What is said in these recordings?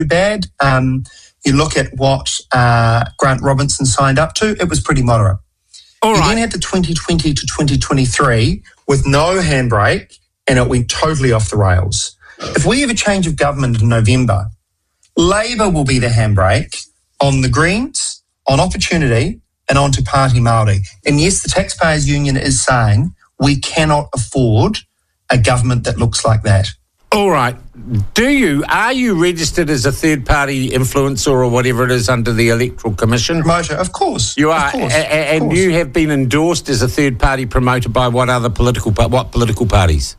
bad. You look at what Grant Robinson signed up to, it was pretty moderate. All you right. then had the 2020 to 2023 with no handbrake, and it went totally off the rails. If we have a change of government in November, Labour will be the handbrake on the Greens, on opportunity, and on to Party Māori. And yes, the Taxpayers Union is saying we cannot afford a government that looks like that. All right. Are you registered as a third-party influencer or whatever it is under the Electoral Commission? Promoter, of course. You are, of course, and of course. you have been endorsed as a third-party promoter by what political parties?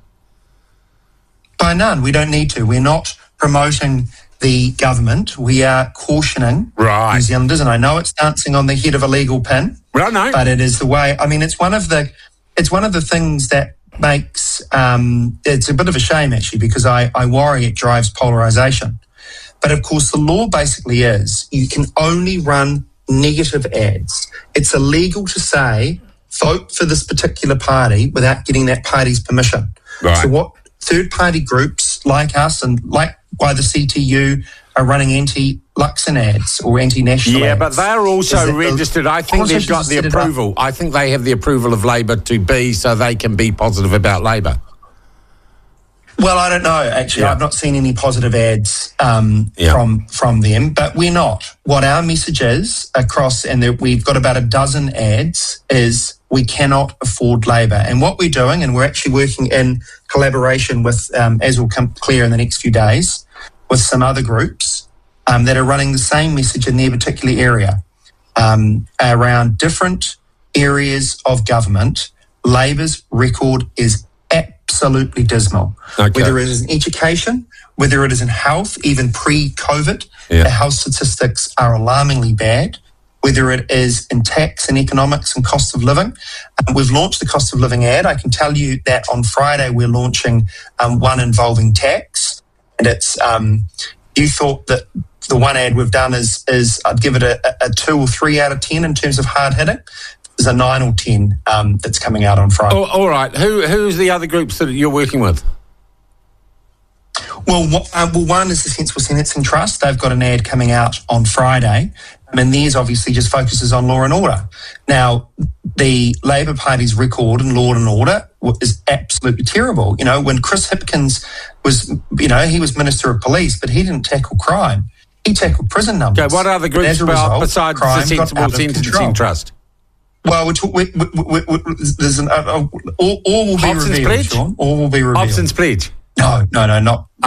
By none. We don't need to. We're not promoting the government. We are cautioning Right. New Zealanders, and I know it's dancing on the head of a legal pin, Well, no. but it is the way. I mean, it's one of the things that makes it's a bit of a shame actually, because I worry it drives polarisation. But of course, the law basically is you can only run negative ads. It's illegal to say vote for this particular party without getting that party's permission. Right. So what third-party groups like us and like why the CTU are running anti-Luxon ads or anti-national Yeah, ads. but they're also registered. I think they've got the approval. I think they have the approval of Labour to be, so they can be positive about Labour. Well, I don't know, actually. Yeah. I've not seen any positive ads from them, but we're not. What our message is across, and we've got about a dozen ads, is we cannot afford Labour. And what we're doing, and we're actually working in collaboration with, as will come clear in the next few days, with some other groups that are running the same message in their particular area around different areas of government. Labour's record is absolutely dismal. Okay. Whether it is in education, whether it is in health, even pre-COVID, the health statistics are alarmingly bad. Whether it is in tax and economics and cost of living. We've launched the cost of living ad. I can tell you that on Friday we're launching one involving tax. And it's, you thought that the one ad we've done is I'd give it a 2 or 3 out of 10 in terms of hard hitting. There's a 9 or 10 that's coming out on Friday. Oh, all right. Who's the other groups that you're working with? Well, one is the Sensible Sentencing Trust. They've got an ad coming out on Friday. And theirs obviously just focuses on law and order. Now, the Labour Party's record in law and order is absolutely terrible. You know, when Chris Hipkins was, he was Minister of Police, but he didn't tackle crime. He tackled prison numbers. Okay, what other groups besides the Sensible Sentencing Trust? Well, there's all will be Hobson's revealed, Pledge? Sean. All will be revealed. Hobson's Pledge? No, not.